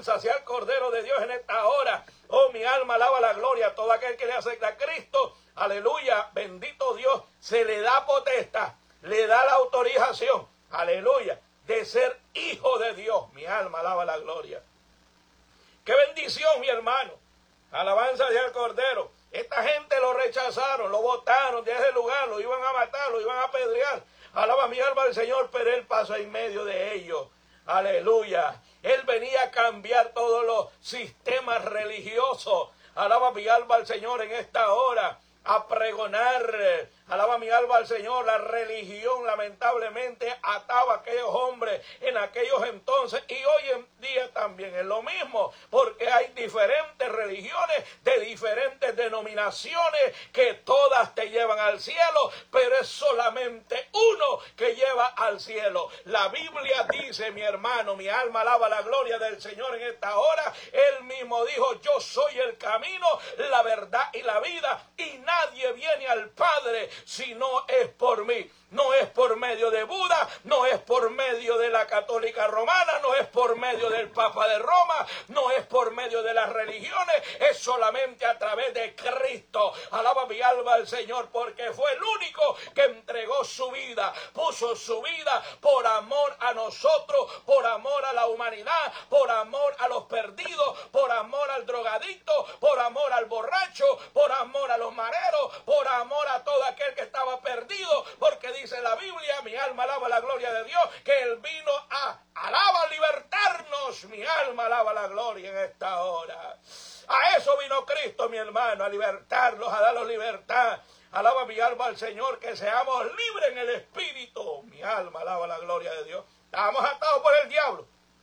Alabanza sea el Cordero de Dios en esta hora. Oh, mi alma alaba la gloria a todo aquel que le acepta a Cristo. Aleluya, bendito Dios, se le da potestad, le da la autorización, aleluya, de ser hijo de Dios. Mi alma alaba la gloria. ¡Qué bendición, mi hermano! Alabanza sea el Cordero. Esta gente lo rechazaron, lo botaron de ese lugar, lo iban a matar, lo iban a apedrear. Alaba mi alma al Señor, pero Él pasó en medio de ellos. Aleluya. Él venía a cambiar todos los sistemas religiosos. Alaba mi alma al Señor en esta hora. A pregonar, alaba mi alma al Señor. La religión lamentablemente ataba a aquellos hombres en aquellos entonces y hoy en día también es lo mismo, porque hay diferentes religiones de diferentes denominaciones que todas te llevan al cielo, pero es solamente uno que lleva al cielo. La Biblia dice, mi hermano, mi alma alaba la gloria del Señor en esta hora. Él mismo dijo, yo soy el camino, la verdad y la vida, y nadie viene al Padre si no es por mí. No es por medio de Buda, no es por medio de la Católica Romana, no es por medio del Papa de Roma, no es por medio de las religiones, es solamente a través de Cristo. Alaba mi alma al Señor, porque fue el único que entregó su vida, puso su vida por amor a nosotros, por amor a la humanidad, por amor a los perdidos, por amor al drogadicto, por amor al borracho, por amor a los mareros, por amor a todo aquel que estaba perdido, porque dice la Biblia, mi alma alaba la gloria de Dios, que Él vino a libertarnos. Mi alma alaba la gloria en esta hora. A eso vino Cristo, mi hermano, a libertarlos, a darlos libertad. Alaba mi alma al Señor, que seamos libres en el Espíritu. Mi alma alaba la gloria de Dios. Estábamos atados por el diablo.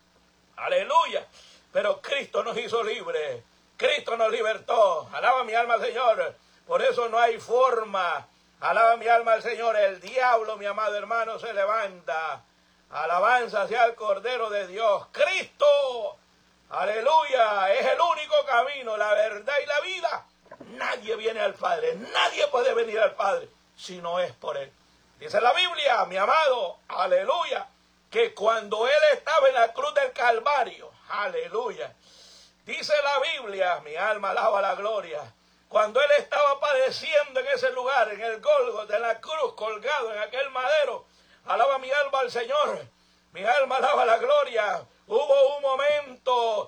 Aleluya. Pero Cristo nos hizo libres. Cristo nos libertó. Alaba mi alma al Señor. Por eso no hay forma. Alaba mi alma al Señor. El diablo, mi amado hermano, se levanta. Alabanza sea el Cordero de Dios. Cristo, aleluya, es el único camino, la verdad y la vida. Nadie viene al Padre, nadie puede venir al Padre si no es por Él. Dice la Biblia, mi amado, aleluya, que cuando Él estaba en la cruz del Calvario, aleluya, dice la Biblia, mi alma alaba la gloria, cuando Él estaba padeciendo en ese lugar, en el Gólgota, en la cruz, colgado en aquel madero, alaba mi alma al Señor, mi alma alaba la gloria. Hubo un momento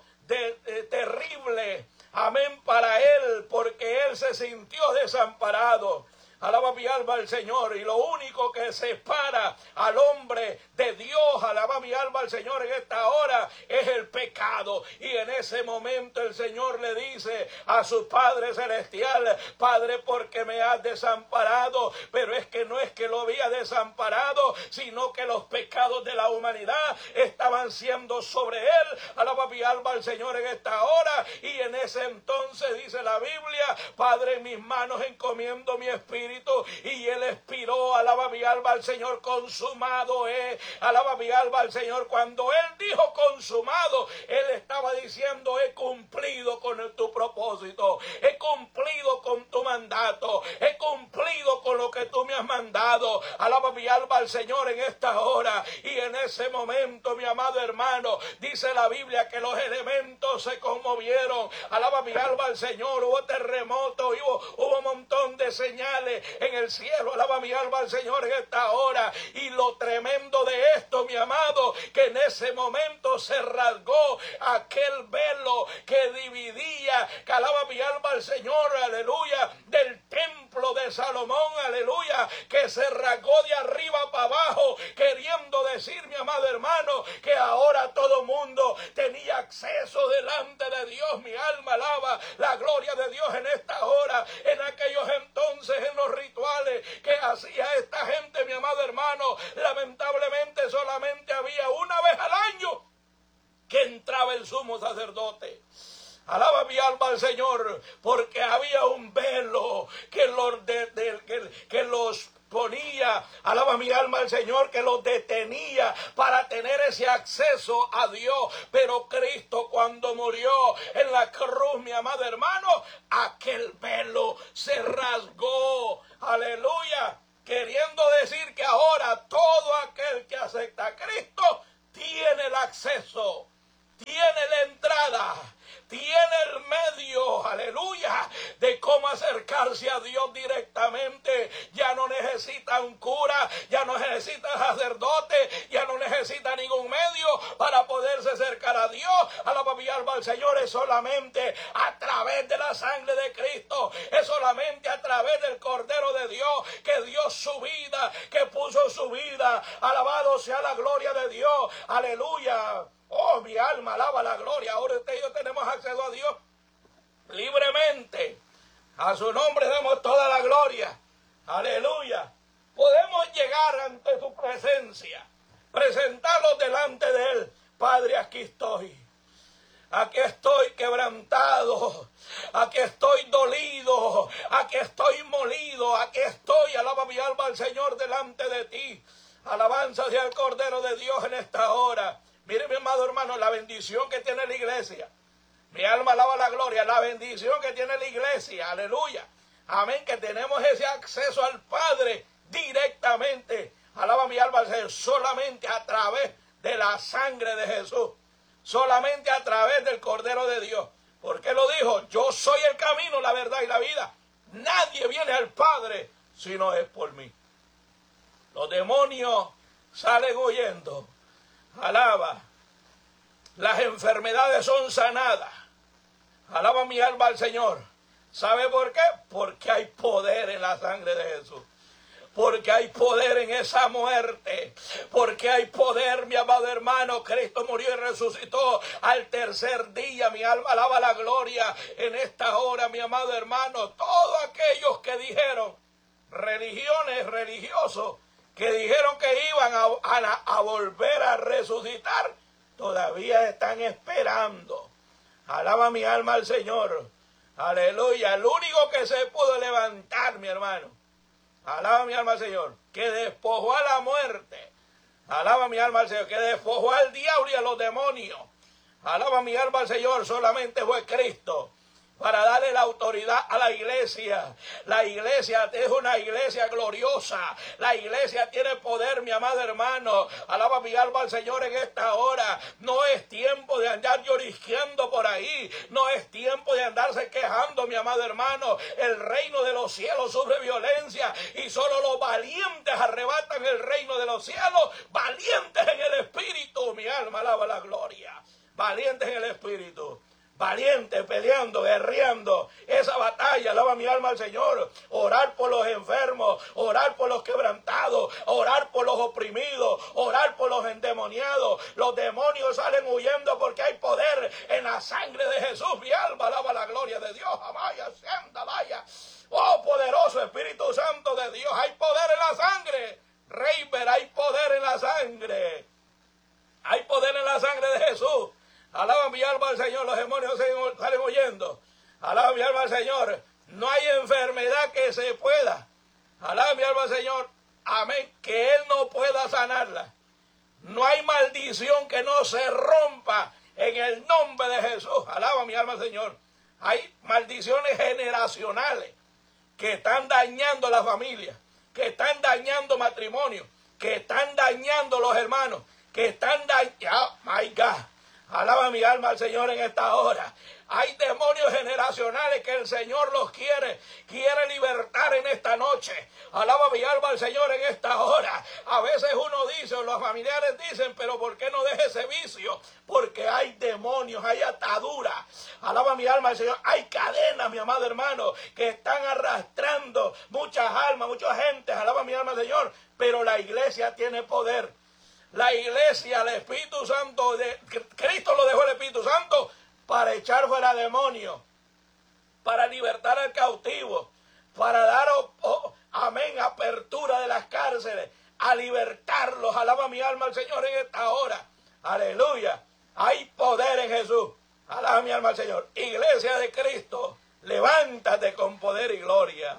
terrible, amén, para Él, porque Él se sintió desamparado. Alaba mi alma al Señor, y lo único que separa al hombre de Dios, alaba mi alma al Señor en esta hora, es el pecado. Y en ese momento el Señor le dice a su Padre Celestial, Padre, porque me has desamparado, pero es que no es que lo había desamparado, sino que los pecados de la humanidad estaban siendo sobre él. Alaba mi alma al Señor en esta hora, y en ese entonces dice la Biblia, Padre, en mis manos encomiendo mi espíritu, y Él expiró. Alaba mi alma al Señor, consumado es. Alaba mi alma al Señor. Cuando Él dijo consumado, Él estaba diciendo, he cumplido con tu propósito, he cumplido con tu mandato, he cumplido con lo que tú me has mandado. Alaba mi alma al Señor en esta hora. Y en ese momento, mi amado hermano, dice la Biblia que los elementos se conmovieron. Alaba mi alma al Señor. Hubo terremotos, hubo un montón de señales en el cielo. Alaba mi alma al Señor en esta hora. Y lo tremendo de esto, mi amado, que en ese momento se rasgó aquel velo que dividía, que alaba mi alma al Señor, aleluya, del templo de Salomón, aleluya, que se rasgó de arriba para abajo, queriendo decir, mi amado hermano, que ahora todo mundo tenía acceso delante de Dios. Mi alma alaba la gloria de Dios en esta hora. En aquellos entonces, en los rituales que hacía esta gente, mi amado hermano, lamentablemente solamente había una vez al año que entraba el sumo sacerdote. Alaba mi alma al Señor, porque había un velo que los ponía, alaba mi alma al Señor, que los detenía para tener ese acceso a Dios. Pero Cristo, cuando murió en la cruz, mi amado hermano, aquel velo se rasgó, aleluya, queriendo decir que ahora todo aquel que acepta a Cristo tiene el acceso, tiene la entrada acercarse a Dios directamente. Ya no necesita un cura, ya no necesita sacerdote, ya no necesita ningún medio para poderse acercar a Dios. Alaba mi alma al Señor. Es solamente a través de la sangre de Cristo, es solamente a través del Cordero de Dios que dio su vida, que puso su vida. Alabado sea la gloria de Dios. Aleluya. Oh, mi alma alaba la gloria. Ahora usted y yo tenemos acceso a Dios libremente. A su nombre damos toda la gloria. Aleluya. Podemos llegar ante su presencia, presentarlos delante de Él. Padre, aquí estoy. Aquí estoy quebrantado, aquí estoy dolido, aquí estoy molido, aquí estoy, alaba mi alma al Señor delante de ti. Alabanza sea el Cordero de Dios en esta hora. Mire, mi amado hermano, la bendición que tiene la iglesia. Mi alma alaba la gloria, la bendición que tiene la iglesia, aleluya. Amén, que tenemos ese acceso al Padre directamente. Alaba mi alma al Señor, solamente a través de la sangre de Jesús. Solamente a través del Cordero de Dios. Porque lo dijo, yo soy el camino, la verdad y la vida. Nadie viene al Padre si no es por mí. Los demonios salen huyendo. Alaba. Las enfermedades son sanadas. Alaba mi alma al Señor. ¿Sabe por qué? Porque hay poder en la sangre de Jesús. Porque hay poder en esa muerte. Porque hay poder, mi amado hermano. Cristo murió y resucitó al tercer día. Mi alma alaba la gloria en esta hora, mi amado hermano. Todos aquellos que dijeron, religiones, religiosos, que dijeron que iban a volver a resucitar, todavía están esperando. Alaba mi alma al Señor. Aleluya. El único que se pudo levantar, mi hermano. Alaba mi alma al Señor, que despojó a la muerte. Alaba mi alma al Señor, que despojó al diablo y a los demonios. Alaba mi alma al Señor, solamente fue Cristo para darle la autoridad a la iglesia. La iglesia es una iglesia gloriosa. La iglesia tiene poder, mi amado hermano. Alaba mi alma al Señor en esta hora. No es tiempo de andar llorisqueando por ahí. No es tiempo de andarse quejando, mi amado hermano. El reino de los cielos sufre violencia y solo los valientes arrebatan el reino de los cielos. Valientes en el espíritu, mi alma alaba la gloria. Valientes en el espíritu. Valiente, peleando, guerreando esa batalla. Alaba mi alma al Señor. Orar por los enfermos, orar por los quebrantados, orar por los oprimidos, orar por los endemoniados. Los demonios salen huyendo porque hay poder en la sangre de Jesús. Mi alma alaba la gloria de Dios. Amaya, santa, vaya. Oh, poderoso Espíritu Santo de Dios. Hay poder en la sangre. Reiber, hay poder en la sangre. Hay poder en la sangre de Jesús. Alaba mi alma al Señor, los demonios salen huyendo. Alaba mi alma al Señor. No hay enfermedad que se pueda. Alaba mi alma al Señor. Amén. Que Él no pueda sanarla. No hay maldición que no se rompa en el nombre de Jesús. Alaba mi alma al Señor. Hay maldiciones generacionales que están dañando la familia, que están dañando matrimonio, que están dañando los hermanos, que están dañando. Oh, my God. Alaba mi alma al Señor en esta hora. Hay demonios generacionales que el Señor los quiere libertar en esta noche. Alaba mi alma al Señor en esta hora. A veces uno dice, o los familiares dicen, pero ¿por qué no deje ese vicio? Porque hay demonios, hay ataduras. Alaba mi alma al Señor. Hay cadenas, mi amado hermano, que están arrastrando muchas almas, mucha gente. Alaba mi alma al Señor. Pero la iglesia tiene poder. La iglesia, el Espíritu Santo, Cristo lo dejó el Espíritu Santo para echar fuera demonios, para libertar al cautivo, para dar, amén, apertura de las cárceles, a libertarlos. Alaba mi alma al Señor en esta hora. Aleluya. Hay poder en Jesús. Alaba mi alma al Señor. Iglesia de Cristo, levántate con poder y gloria.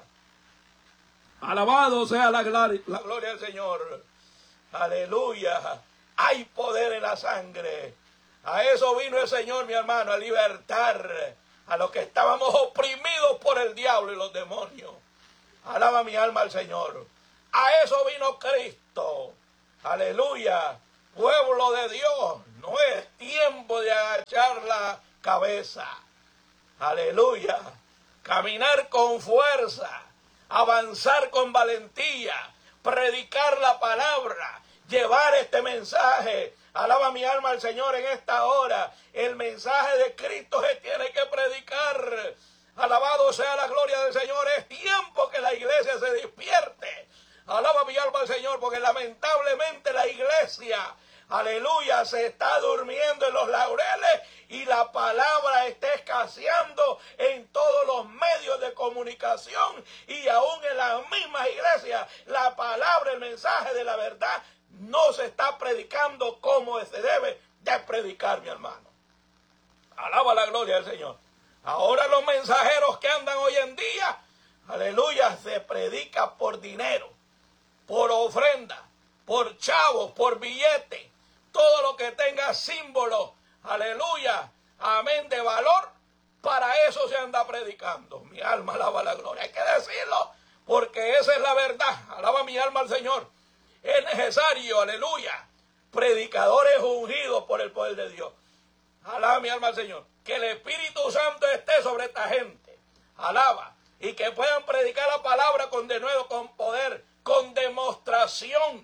Alabado sea la gloria del Señor. Aleluya. Hay poder en la sangre. A eso vino el Señor, mi hermano, a libertar a los que estábamos oprimidos por el diablo y los demonios. Alaba mi alma al Señor. A eso vino Cristo. Aleluya. Pueblo de Dios, no es tiempo de agachar la cabeza. Aleluya. caminar con fuerza, avanzar con valentía, predicar la palabra, llevar este mensaje. Alaba mi alma al Señor en esta hora. El mensaje de Cristo se tiene que predicar. Alabado sea la gloria del Señor. Es tiempo que la iglesia se despierte. Alaba mi alma al Señor, porque lamentablemente la iglesia, aleluya, se está durmiendo en los laureles y la palabra está escaseando en todos los medios de comunicación y aún en las mismas iglesias. La palabra, el mensaje de la verdad no se está predicando como se debe de predicar, mi hermano. Alaba la gloria del Señor. Ahora los mensajeros que andan hoy en día, aleluya, se predica por dinero, por ofrenda, por chavos, por billete, todo lo que tenga símbolo, aleluya, amén, de valor, para eso se anda predicando. Mi alma alaba la gloria, hay que decirlo, porque esa es la verdad. Alaba mi alma al Señor. Es necesario, aleluya, predicadores ungidos por el poder de Dios. Alaba mi alma al Señor. Que el Espíritu Santo esté sobre esta gente. Alaba. Y que puedan predicar la palabra con denuedo, con poder, con demostración.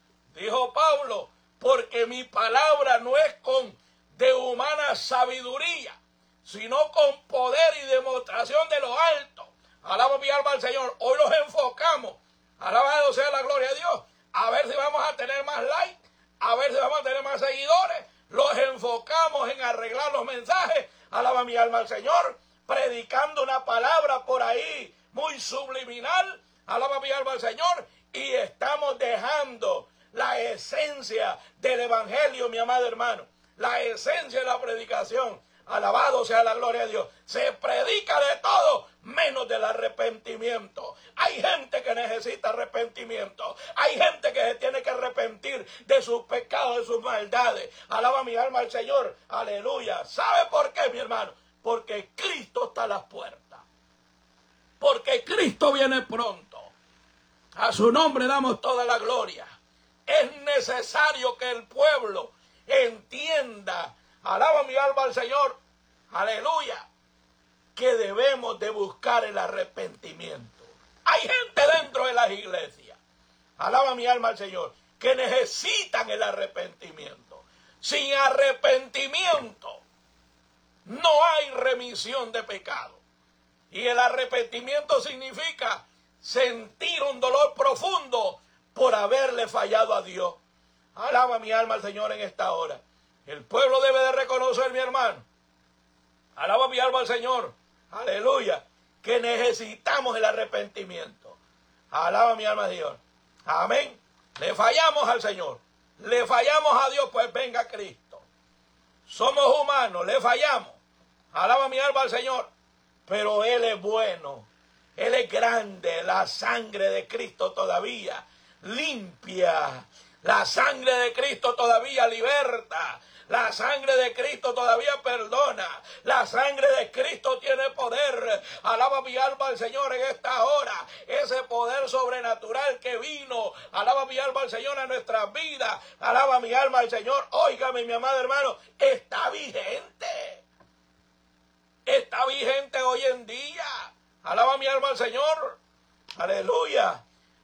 Dijo Pablo, porque mi palabra no es de humana sabiduría, sino con poder y demostración de lo alto. Alaba mi alma al Señor. Hoy los enfocamos. Alabado sea la gloria de Dios. A ver si vamos a tener más likes, a ver si vamos a tener más seguidores. Los enfocamos en arreglar los mensajes. Alaba mi alma al Señor, predicando una palabra por ahí muy subliminal. Alaba mi alma al Señor. Y estamos dejando la esencia del evangelio, mi amado hermano. La esencia de la predicación. Alabado sea la gloria de Dios. Se predica de todo menos del arrepentimiento. Hay gente que necesita arrepentimiento. Hay gente que se tiene que arrepentir de sus pecados, de sus maldades. Alaba mi alma al Señor. Aleluya. ¿Sabe por qué, mi hermano? Porque Cristo está a las puertas. Porque Cristo viene pronto. A su nombre damos toda la gloria. Es necesario que el pueblo entienda. Alaba mi alma al Señor, aleluya, que debemos de buscar el arrepentimiento. Hay gente dentro de las iglesias, alaba mi alma al Señor, que necesitan el arrepentimiento. Sin arrepentimiento no hay remisión de pecado. Y el arrepentimiento significa sentir un dolor profundo por haberle fallado a Dios. Alaba mi alma al Señor en esta hora. El pueblo debe de reconocer, mi hermano. Alaba mi alma al Señor. Aleluya. Que necesitamos el arrepentimiento. Alaba mi alma al Señor. Amén. Le fallamos al Señor. Le fallamos a Dios, pues venga Cristo. Somos humanos, le fallamos. Alaba mi alma al Señor. Pero Él es bueno. Él es grande. La sangre de Cristo todavía limpia. La sangre de Cristo todavía liberta. La sangre de Cristo todavía perdona. La sangre de Cristo tiene poder. Alaba mi alma al Señor en esta hora. Ese poder sobrenatural que vino. Alaba mi alma al Señor en nuestras vidas. Alaba mi alma al Señor. Óigame, mi amado hermano. Está vigente. Está vigente hoy en día. Alaba mi alma al Señor. Aleluya.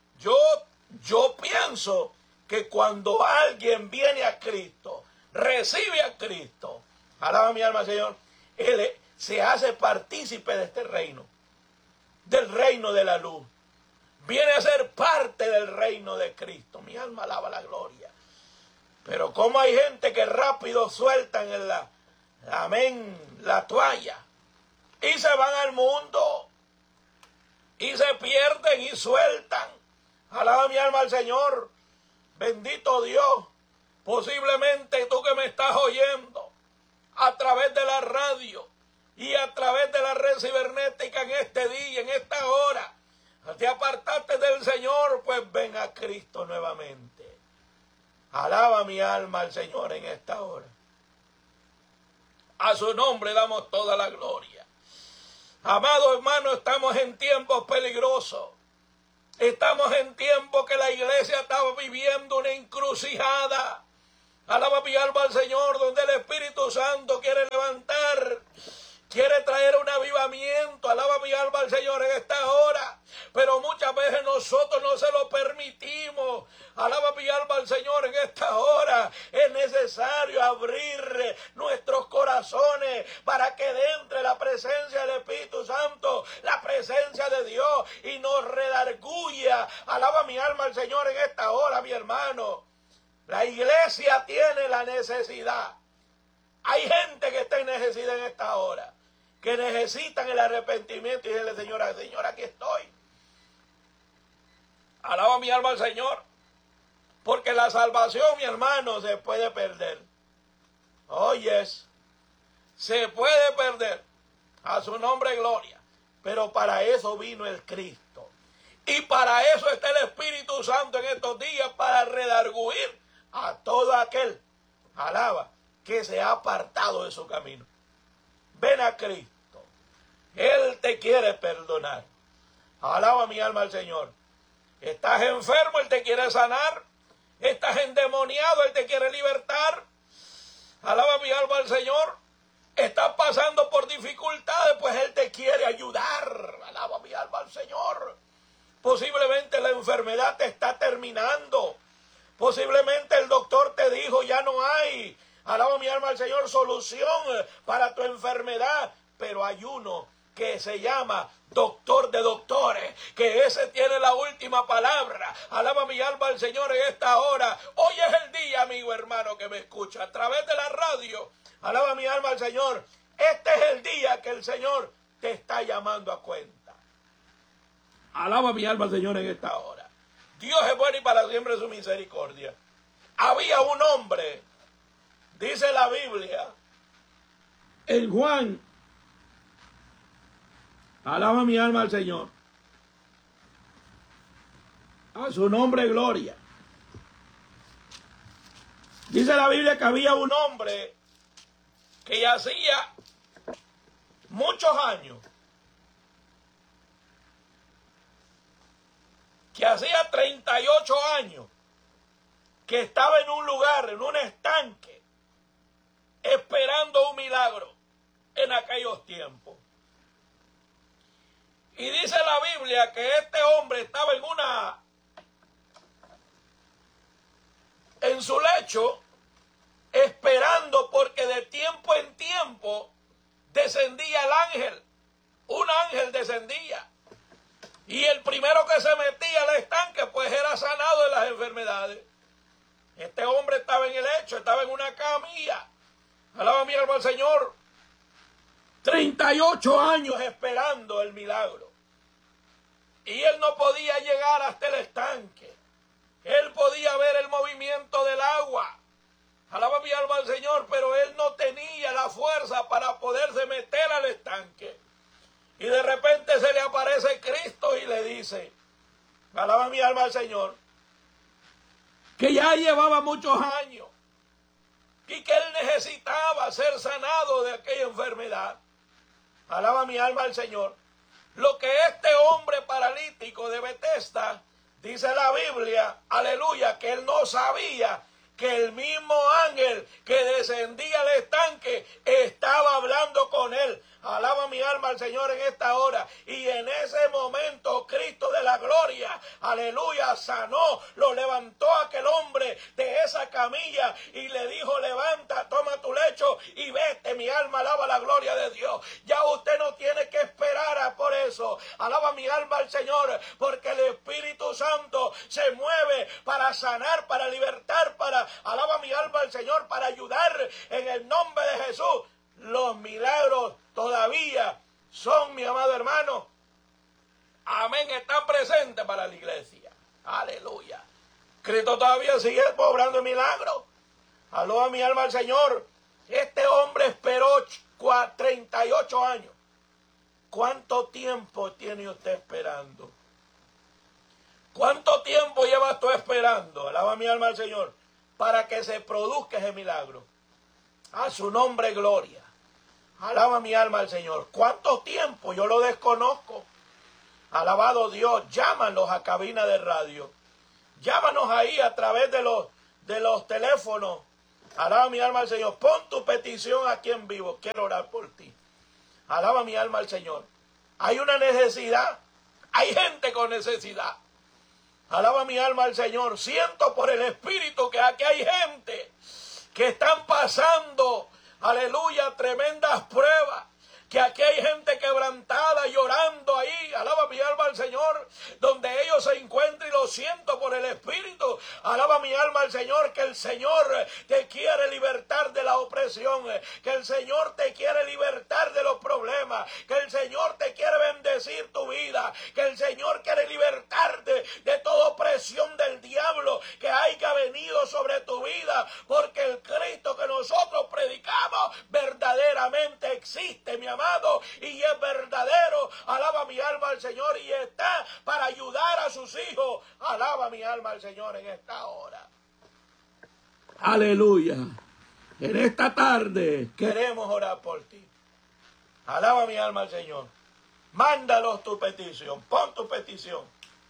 Yo pienso que cuando alguien viene a Cristo, recibe a Cristo, alaba mi alma, Señor, Él se hace partícipe de este reino, del reino de la luz. Viene a ser parte del reino de Cristo. Mi alma alaba la gloria. Pero como hay gente que rápido sueltan la toalla y se van al mundo y se pierden y sueltan. Alaba mi alma al Señor. Bendito Dios. Posiblemente tú que me estás oyendo a través de la radio y a través de la red cibernética en este día, en esta hora, te apartaste del Señor, pues ven a Cristo nuevamente. Alaba mi alma al Señor en esta hora. A su nombre damos toda la gloria. Amados hermanos, estamos en tiempos peligrosos. Estamos en tiempos que la iglesia está viviendo una encrucijada. Alaba mi alma al Señor, donde el Espíritu Santo quiere levantar, quiere traer un avivamiento avivamiento. Alaba mi alma al Señor en esta hora. Pero muchas veces nosotros no se lo permitimos. Alaba mi alma al Señor en esta hora. Es necesario abrir nuestros corazones para que entre la presencia del Espíritu Santo, la presencia de Dios, y nos redarguya. Alaba mi alma al Señor en esta hora, mi hermano. La iglesia tiene la necesidad. Hay gente que está en necesidad en esta hora, que necesitan el arrepentimiento y decirle: Señora, Señor, aquí estoy. Alaba mi alma al Señor, porque la salvación, mi hermano, se puede perder. Oyes, se puede perder. A su nombre gloria. Pero para eso vino el Cristo. Y para eso está el Espíritu Santo en estos días, para redarguir a todo aquel, alaba, que se ha apartado de su camino. Ven a Cristo. Él te quiere perdonar. Alaba mi alma al Señor. Estás enfermo, Él te quiere sanar. Estás endemoniado, Él te quiere libertar. Alaba mi alma al Señor. Estás pasando por dificultades, pues Él te quiere ayudar. Alaba mi alma al Señor. Posiblemente la enfermedad te está terminando. Posiblemente el doctor te dijo: ya no hay, alaba mi alma al Señor, solución para tu enfermedad. Pero hay uno que se llama doctor de doctores, que ese tiene la última palabra. Alaba mi alma al Señor en esta hora. Hoy es el día, amigo hermano que me escucha a través de la radio. Alaba mi alma al Señor. Este es el día que el Señor te está llamando a cuenta. Alaba mi alma al Señor en esta hora. Dios es bueno y para siempre su misericordia. Había un hombre, dice la Biblia, en Juan. Alaba mi alma al Señor. A su nombre gloria. Dice la Biblia que había un hombre que yacía muchos años, que hacía 38 años, que estaba en un lugar, en un estanque, esperando un milagro en aquellos tiempos. Y dice la Biblia que este hombre estaba en su lecho, esperando, porque de tiempo en tiempo descendía el ángel. Un ángel descendía. Y el primero que se metía al estanque, pues era sanado de las enfermedades. Este hombre estaba en el lecho, estaba en una camilla. Alaba mi alma al Señor. 38 años esperando el milagro. Y él no podía llegar hasta el estanque. Él podía ver el movimiento del agua. Alaba mi alma al Señor, pero él no tenía la fuerza para poderse meter al estanque. Y de repente se le aparece Cristo y le dice, alaba mi alma al Señor, que ya llevaba muchos años y que él necesitaba ser sanado de aquella enfermedad. Alaba mi alma al Señor. Lo que este hombre paralítico de Betesda, dice la Biblia, aleluya, que él no sabía que el mismo ángel que descendía al estanque estaba hablando con él. Alaba mi alma al Señor en esta hora. Y en ese momento Cristo de la gloria, aleluya, sanó, lo levantó a aquel hombre de esa camilla y le dijo, levanta, toma tu lecho y vete. Mi alma alaba la gloria de Dios. Ya usted no tiene que esperar por eso. Alaba mi alma al Señor, porque el Espíritu Santo se mueve para sanar, para libertar, alaba mi alma al Señor, para ayudar en el nombre de Jesús. Los milagros todavía son, mi amado hermano, amén, están presentes para la iglesia. Aleluya. Cristo todavía sigue obrando milagros. Alaba mi alma al Señor. Este hombre esperó 38 años. ¿Cuánto tiempo tiene usted esperando? ¿Cuánto tiempo llevas tú esperando? Alaba mi alma al Señor, para que se produzca ese milagro. A su nombre gloria. Alaba mi alma al Señor. ¿Cuánto tiempo? Yo lo desconozco. Alabado Dios. Llámanos a cabina de radio. Llámanos ahí a través de los teléfonos. Alaba mi alma al Señor. Pon tu petición aquí en vivo. Quiero orar por ti. Alaba mi alma al Señor. Hay una necesidad. Hay gente con necesidad. Alaba mi alma al Señor. Siento por el Espíritu que aquí hay gente que están pasando, aleluya, tremendas pruebas. Que aquí hay gente quebrantada, llorando ahí, alaba mi alma al Señor, donde ellos se encuentran, y lo siento por el Espíritu, alaba mi alma al Señor, que el Señor te quiere libertar de la opresión, que el Señor te quiere libertar de los problemas, que el Señor te quiere bendecir tu vida, que el Señor quiere libertarte de toda opresión del diablo que haya venido sobre tu vida, porque el Cristo que nosotros predicamos verdaderamente existe, mi amado, y es verdadero. Alaba mi alma al Señor, y está para ayudar a sus hijos. Alaba mi alma al Señor en esta hora. Aleluya. En esta tarde queremos orar por ti. Alaba mi alma al Señor. Mándalos tu petición. Pon tu petición.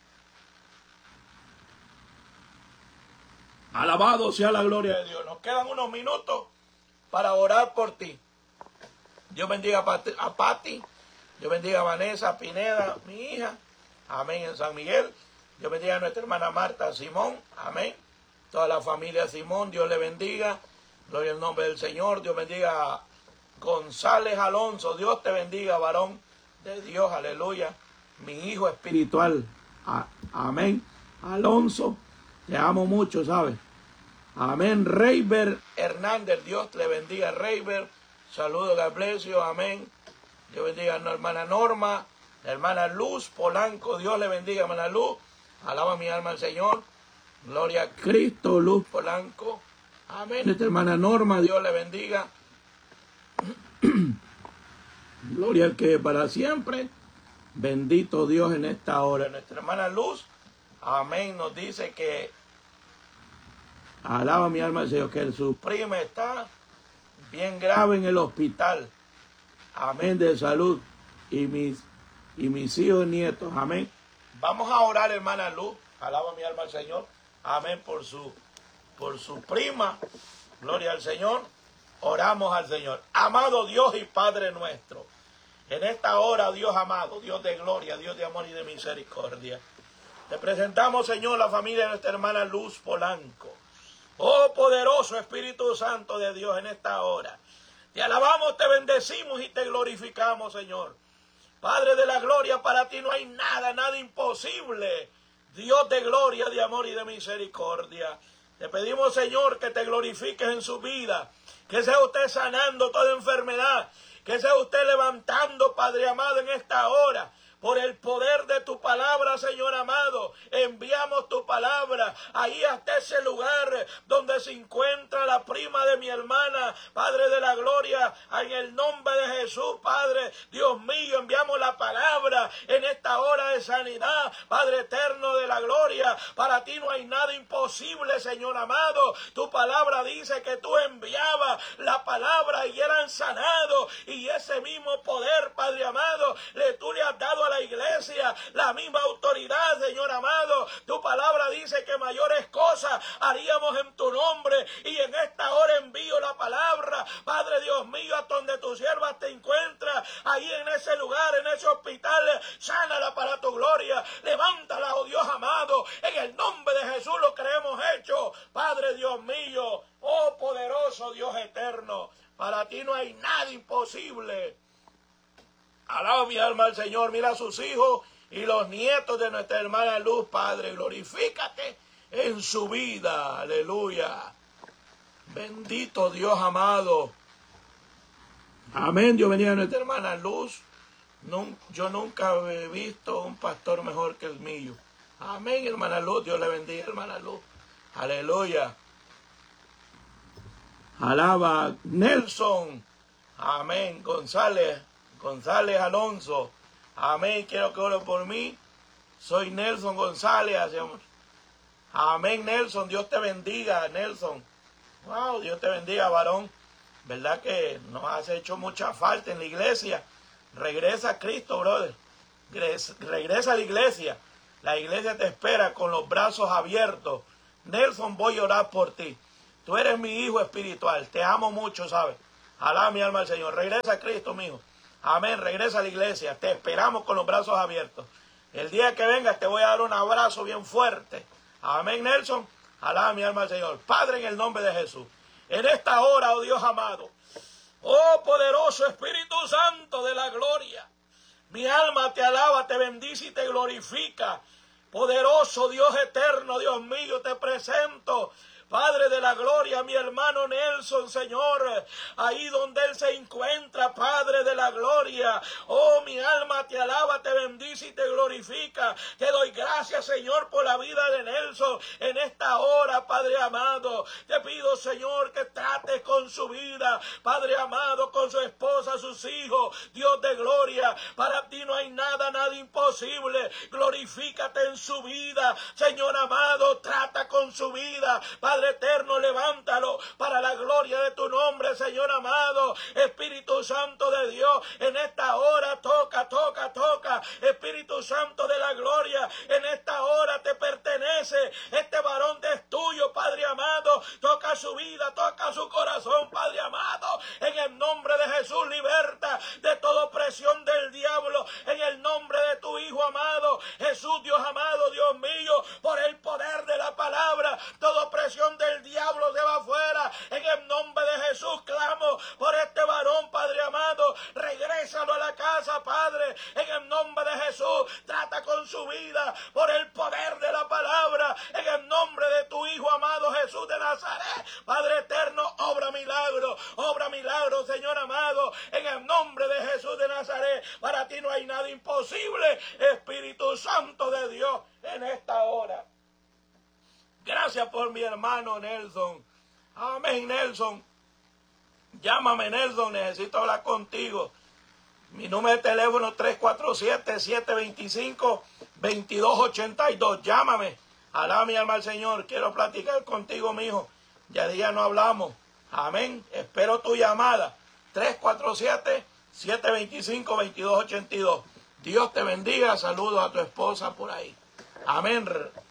Alabado sea la gloria de Dios. Nos quedan unos minutos para orar por ti. Dios bendiga a Pati. Dios bendiga a Vanessa Pineda, mi hija. Amén, en San Miguel. Dios bendiga a nuestra hermana Marta Simón. Amén. Toda la familia Simón, Dios le bendiga. Gloria al nombre del Señor. Dios bendiga a González Alonso. Dios te bendiga, varón de Dios. Aleluya. Mi hijo espiritual. Amén. Alonso, te amo mucho, ¿sabes? Amén. Reiber Hernández, Dios le bendiga, Reiber. Saludos, God bless you. Amén. Dios bendiga a la hermana Norma, la hermana Luz Polanco. Dios le bendiga, hermana Luz. Alaba mi alma al Señor. Gloria a Cristo, Luz Polanco. Amén. Nuestra hermana Norma, Dios le bendiga. Gloria al que para siempre. Bendito Dios en esta hora. Nuestra hermana Luz, amén, nos dice que alaba mi alma al Señor, que su prima está bien grave en el hospital. Amén, de salud. Y mis hijos y nietos. Amén. Vamos a orar, hermana Luz. Alaba mi alma al Señor. Amén, por su prima. Gloria al Señor. Oramos al Señor. Amado Dios y Padre nuestro, en esta hora, Dios amado, Dios de gloria, Dios de amor y de misericordia, te presentamos, Señor, la familia de nuestra hermana Luz Polanco. Oh poderoso Espíritu Santo de Dios, en esta hora te alabamos, te bendecimos y te glorificamos, Señor. Padre de la gloria, para ti no hay nada imposible. Dios de gloria, de amor y de misericordia, te pedimos, Señor, que te glorifiques en su vida, que sea usted sanando toda enfermedad, que sea usted levantando, Padre amado, en esta hora. Por el poder de tu palabra, Señor amado, enviamos tu palabra ahí hasta ese lugar donde se encuentra la prima de mi hermana, Padre de la gloria, en el nombre de Jesús, Padre, Dios mío, enviamos la palabra en esta hora de sanidad, Padre eterno de la gloria. Para ti no hay nada imposible, Señor amado. Tu palabra dice que tú enviabas la palabra y eran sanados, y ese mismo poder, Padre amado, tú le has dado a la iglesia la misma autoridad, Señor amado. Tu palabra dice que mayores cosas haríamos en tu nombre, y en esta hora envío la palabra, Padre Dios mío, a donde tu sierva te encuentra, ahí en ese lugar, en ese hospital. Sánala para tu gloria, levántala, oh Dios amado, en el nombre de Jesús lo creemos hecho, Padre Dios mío. Oh poderoso Dios eterno, para ti no hay nada imposible. Alaba mi alma al Señor. Mira a sus hijos y los nietos de nuestra hermana Luz, Padre. Glorifícate en su vida. Aleluya. Bendito Dios amado. Amén. Dios bendiga a nuestra hermana Luz. Yo nunca he visto un pastor mejor que el mío. Amén, hermana Luz. Dios le bendiga, hermana Luz. Aleluya. Alaba Nelson. Amén. González Alonso. Amén. Quiero que ore por mí. Soy Nelson González. Amén, Nelson. Dios te bendiga, Nelson. Wow, Dios te bendiga, varón. ¿Verdad que nos has hecho mucha falta en la iglesia? Regresa a Cristo, brother. Regresa a la iglesia. La iglesia te espera con los brazos abiertos. Nelson, voy a orar por ti. Tú eres mi hijo espiritual. Te amo mucho, ¿sabes? Alaba mi alma al Señor. Regresa a Cristo, mi hijo. Amén, regresa a la iglesia. Te esperamos con los brazos abiertos. El día que vengas te voy a dar un abrazo bien fuerte. Amén, Nelson. Alaba mi alma al Señor. Padre, en el nombre de Jesús. En esta hora, oh Dios amado. Oh poderoso Espíritu Santo de la gloria. Mi alma te alaba, te bendice y te glorifica. Poderoso Dios eterno, Dios mío, te presento. Padre de la gloria, mi hermano Nelson, Señor, ahí donde él se encuentra, Padre de la gloria. Oh, mi alma te alaba, te bendice y te glorifica. Te doy gracias, Señor, por la vida de Nelson en esta hora, Padre amado. Te pido, Señor, que trates con su vida, Padre amado, con su esposa, sus hijos. Dios de gloria, para ti no hay nada imposible. Glorifícate en su vida, Señor amado, trata con su vida, Padre eterno, levántalo para la gloria de tu nombre, Señor amado. Espíritu Santo de Dios, en esta hora toca, toca, toca. Espíritu Santo de la gloria, en esta hora te pertenece. Este varón es tuyo, Padre amado. Toca su vida, toca su corazón, Padre amado. En el nombre de Jesús, liberta de toda opresión del diablo. En el nombre de tu Hijo amado, Jesús, Dios amado, Dios mío, por el poder de la palabra, toda opresión del diablo se va afuera. En el nombre de Jesús clamo por este varón, Padre amado. Regrésalo a la casa, Padre. En el nombre de Jesús, trata con su vida por el poder de la palabra. En el nombre de tu Hijo amado Jesús de Nazaret, Padre eterno, obra milagro, Señor amado. En el nombre de Jesús de Nazaret, para ti no hay nada imposible. Espíritu Santo de Dios, en esta hora. Gracias por mi hermano Nelson. Amén, Nelson. Llámame, Nelson, necesito hablar contigo. Mi número de teléfono es 347-725-2282. Llámame. Alaba mi alma al Señor. Quiero platicar contigo, mi hijo. Ya día no hablamos. Amén. Espero tu llamada. 347-725-2282. Dios te bendiga. Saludos a tu esposa por ahí. Amén.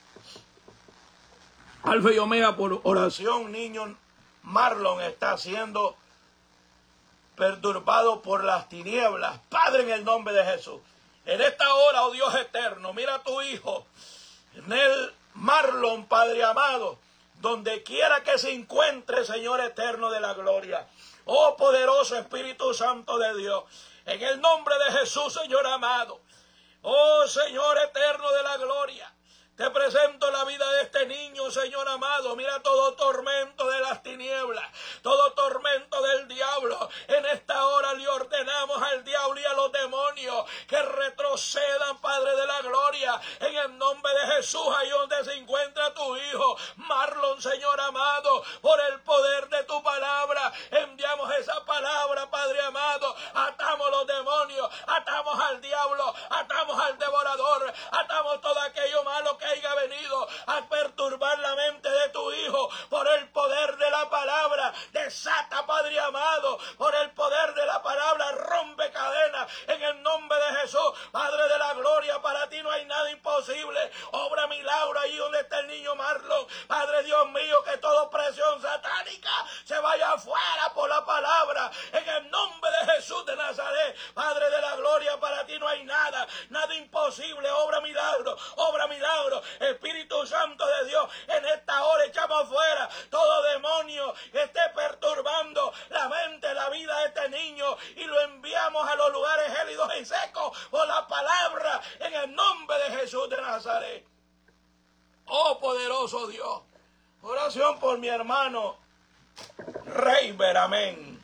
Alfa y Omega, por oración, niño Marlon está siendo perturbado por las tinieblas. Padre, en el nombre de Jesús, en esta hora, oh Dios eterno, mira a tu hijo, Nel Marlon, Padre amado, donde quiera que se encuentre, Señor eterno de la gloria. Oh poderoso Espíritu Santo de Dios, en el nombre de Jesús, Señor amado. Oh Señor eterno de la gloria. Te presento la vida de este niño, Señor amado. Mira todo tormento de las tinieblas, todo tormento del diablo. En esta hora le ordenamos al diablo y a los demonios que retrocedan, Padre de la gloria. En el nombre de Jesús, ahí donde se encuentra tu hijo, Marlon, Señor amado, por el poder de tu palabra, enviamos esa palabra, Padre amado. Atamos los demonios, atamos al diablo, atamos al devorador, atamos todo aquello malo que haya venido a perturbar la mente de tu hijo por el poder de la palabra. Desata, Padre amado, por el poder de la palabra, rompe cadenas en el nombre de Jesús. Padre de la gloria, para ti no hay nada imposible. Obra milagro ahí donde está el niño Marlon. Padre Dios mío, que toda opresión satánica se vaya afuera por la palabra, en el nombre de Jesús de Nazaret. Padre de la gloria, para ti no hay nada imposible. Obra milagro, obra milagro. Espíritu Santo de Dios, en esta hora echamos fuera todo demonio que esté perturbando la mente, la vida de este niño, y lo enviamos a los lugares gélidos y secos por la palabra, en el nombre de Jesús de Nazaret. Oh poderoso Dios, oración por mi hermano Reiber, amén.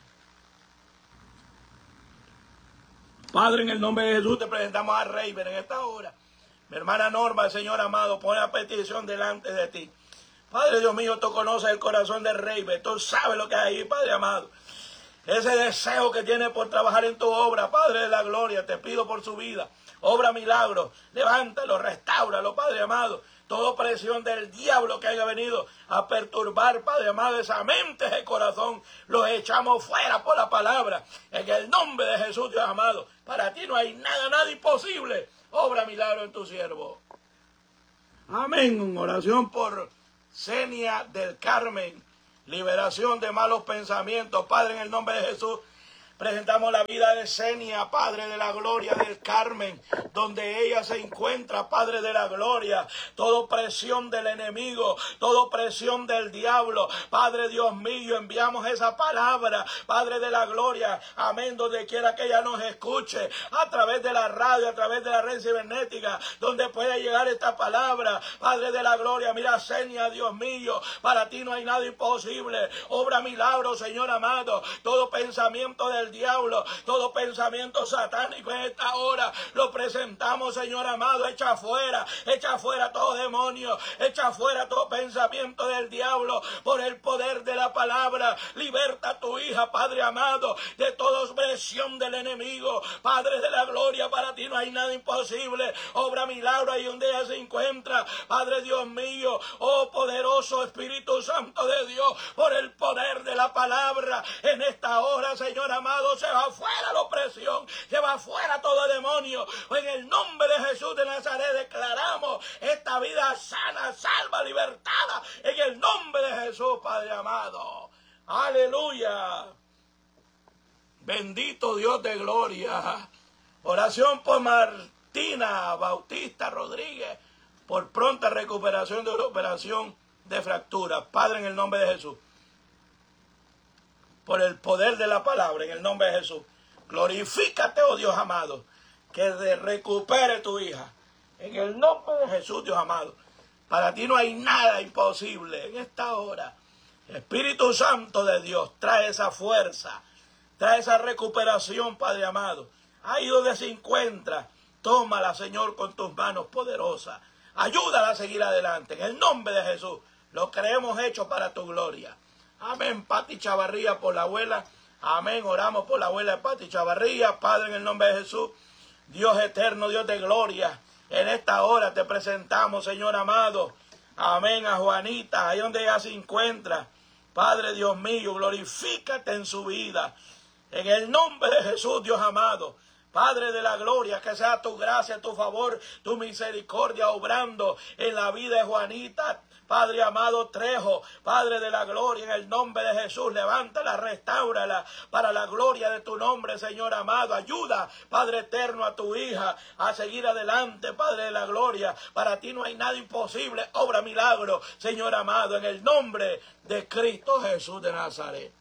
Padre, en el nombre de Jesús te presentamos a Reiber en esta hora. Mi hermana Norma, Señor amado, pone la petición delante de ti. Padre Dios mío, tú conoces el corazón de Reiber, tú sabes lo que hay ahí, Padre amado. Ese deseo que tiene por trabajar en tu obra, Padre de la gloria, te pido por su vida. Obra milagros, levántalo, restáuralo, Padre amado. Toda opresión del diablo que haya venido a perturbar, Padre amado, esa mente, ese corazón, los echamos fuera por la palabra. En el nombre de Jesús, Dios amado, para ti no hay nada imposible. Obra milagro en tu siervo. Amén. Oración por Senia del Carmen. Liberación de malos pensamientos. Padre, en el nombre de Jesús, Presentamos la vida de Senia, Padre de la gloria, del Carmen, donde ella se encuentra, Padre de la gloria. Toda presión del enemigo, toda presión del diablo, Padre Dios mío, enviamos esa palabra, Padre de la gloria, amén, donde quiera que ella nos escuche, a través de la radio, a través de la red cibernética, donde pueda llegar esta palabra, Padre de la gloria. Mira, Senia, Dios mío, para ti no hay nada imposible. Obra milagro, Señor amado. Todo pensamiento del diablo, todo pensamiento satánico en esta hora lo presentamos, Señor amado. Echa fuera todo demonio, echa fuera todo pensamiento del diablo por el poder de la palabra. Liberta a tu hija, Padre amado, de toda opresión del enemigo, Padre de la gloria. Para ti no hay nada imposible. Obra milagro ahí donde ella se encuentra, Padre Dios mío. Oh poderoso Espíritu Santo de Dios, por el poder de la palabra, en esta hora, Señor amado, se va fuera la opresión, se va fuera todo demonio. En el nombre de Jesús de Nazaret declaramos esta vida sana, salva, libertada, en el nombre de Jesús, Padre amado. Aleluya. Bendito Dios de gloria. Oración por Martina Bautista Rodríguez, por pronta recuperación de la operación de fractura. Padre, en el nombre de Jesús, por el poder de la palabra, en el nombre de Jesús, glorifícate, oh Dios amado, que recupere tu hija. En el nombre de Jesús, Dios amado. Para ti no hay nada imposible en esta hora. Espíritu Santo de Dios, trae esa fuerza, trae esa recuperación, Padre amado. Ahí donde se encuentra, tómala, Señor, con tus manos poderosas. Ayúdala a seguir adelante. En el nombre de Jesús, lo creemos hecho para tu gloria. Amén. Pati Chavarría por la abuela. Amén. Oramos por la abuela de Pati Chavarría. Padre, en el nombre de Jesús, Dios eterno, Dios de gloria, en esta hora te presentamos, Señor amado. Amén. A Juanita, ahí donde ella se encuentra. Padre Dios mío, glorifícate en su vida. En el nombre de Jesús, Dios amado. Padre de la gloria, que sea tu gracia, tu favor, tu misericordia obrando en la vida de Juanita, Padre amado Trejo, Padre de la gloria, en el nombre de Jesús, levántala, restáurala para la gloria de tu nombre, Señor amado. Ayuda, Padre eterno, a tu hija a seguir adelante, Padre de la gloria. Para ti no hay nada imposible. Obra milagro, Señor amado, en el nombre de Cristo Jesús de Nazaret.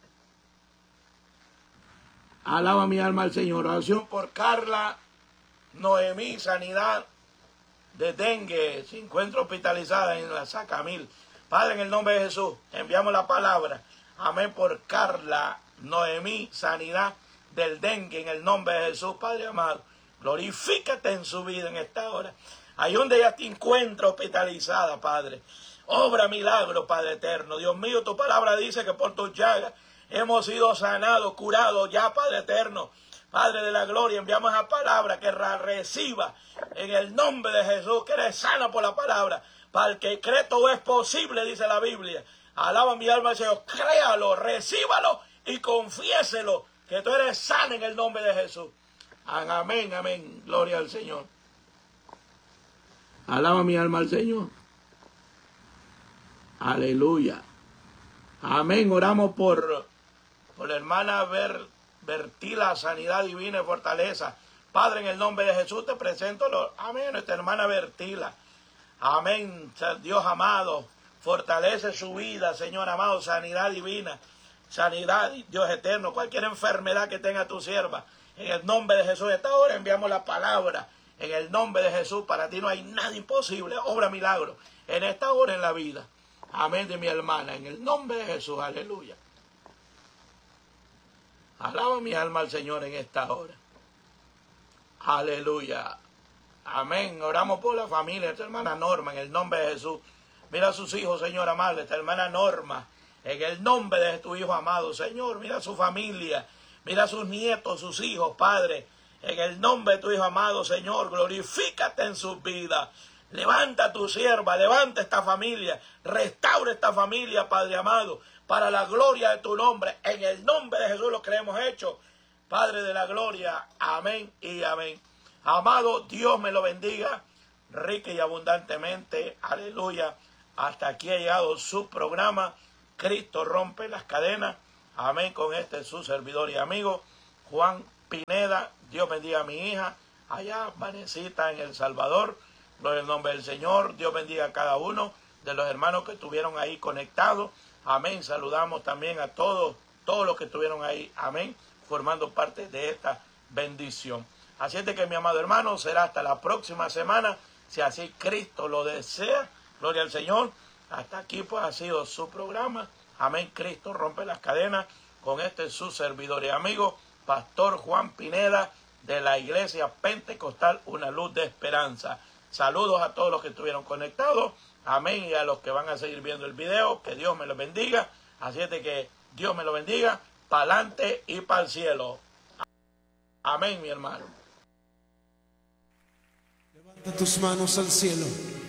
Alaba mi alma al Señor. Oración por Carla Noemí, sanidad de dengue, se encuentra hospitalizada en la Sacamil. Padre, en el nombre de Jesús, enviamos la palabra. Amén. Por Carla Noemí, sanidad del dengue, en el nombre de Jesús, Padre amado. Glorifícate en su vida en esta hora. Ahí donde ella te encuentra hospitalizada, Padre. Obra milagro, Padre eterno. Dios mío, tu palabra dice que por tus llagas hemos sido sanados, curados ya, Padre eterno. Padre de la gloria, enviamos esa palabra que la reciba en el nombre de Jesús, que eres sana por la palabra. Para el que cree todo es posible, dice la Biblia. Alaba mi alma al Señor, créalo, recíbalo y confiéselo, que tú eres sana en el nombre de Jesús. Amén, amén, gloria al Señor. Alaba mi alma al Señor. Aleluya. Amén, oramos por la hermana Bertila, sanidad divina y fortaleza. Padre, en el nombre de Jesús te presento, amén, nuestra hermana Bertila. Amén, Dios amado, fortalece su vida, Señor amado, sanidad divina, sanidad, Dios eterno, cualquier enfermedad que tenga tu sierva. En el nombre de Jesús, esta hora enviamos la palabra. En el nombre de Jesús, para ti no hay nada imposible. Obra milagro en esta hora en la vida. Amén, de mi hermana, en el nombre de Jesús, aleluya. Alaba mi alma al Señor en esta hora. Aleluya. Amén. Oramos por la familia, esta hermana Norma, en el nombre de Jesús. Mira a sus hijos, Señor amado, esta hermana Norma, en el nombre de tu Hijo amado, Señor. Mira a su familia, mira a sus nietos, sus hijos, Padre, en el nombre de tu Hijo amado, Señor. Glorifícate en sus vidas. Levanta a tu sierva, levanta esta familia, restaura esta familia, Padre amado, para la gloria de tu nombre. En el nombre de Jesús lo que hemos hecho, Padre de la gloria. Amén y amén. Amado, Dios me lo bendiga rica y abundantemente. Aleluya. Hasta aquí ha llegado su programa, Cristo rompe las cadenas. Amén. Con este su servidor y amigo Juan Pineda. Dios bendiga a mi hija, allá Vanesita en El Salvador. Gloria al nombre del Señor. Dios bendiga a cada uno de los hermanos que estuvieron ahí conectados. Amén. Saludamos también a todos los que estuvieron ahí. Amén. Formando parte de esta bendición. Así es de que, mi amado hermano, será hasta la próxima semana, si así Cristo lo desea. Gloria al Señor. Hasta aquí pues ha sido su programa. Amén. Cristo rompe las cadenas. Con este su servidor y amigo, Pastor Juan Pineda, de la Iglesia Pentecostal Una Luz de Esperanza. Saludos a todos los que estuvieron conectados. Amén. Y a los que van a seguir viendo el video, que Dios me los bendiga. Así es de que Dios me lo bendiga. Para adelante y para el cielo. Amén, mi hermano. Levanta tus manos al cielo.